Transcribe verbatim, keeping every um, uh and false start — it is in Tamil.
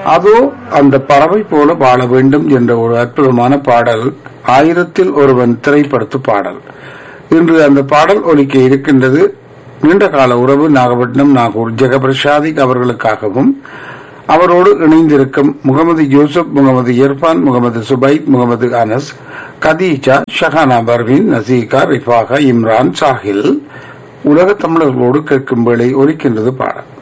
அதோ அந்த பறவை போல வாழ வேண்டும் என்ற ஒரு அற்புதமான பாடல், ஆயிரத்தில் ஒருவன் திரைப்படத்து பாடல். இன்று அந்த பாடல் ஒலிக்க இருக்கின்றது. நீண்ட கால உறவு நாகப்பட்டினம் நாகூர் ஜெகபிரசாதிக் அவர்களுக்காகவும், அவரோடு இணைந்திருக்கும் முகமது யூசுப், முகமது இர்பான், முகமது சுபைத், முகமது அனஸ், கதீஜா, ஷஹானா பர்வீன், நசீகா, ரிஃபாகா, இம்ரான், சாஹில், உலக தமிழர்களோடு கேட்கும் வேளை ஒலிக்கின்றது பாடல்.